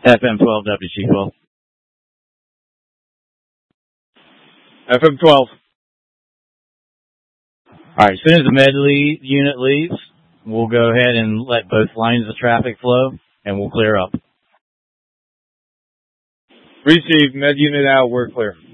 FM 12, WC12. FM 12. All right, as soon as the med unit leaves, we'll go ahead and let both lines of traffic flow, and we'll clear up. Receive, med unit out, we're clear.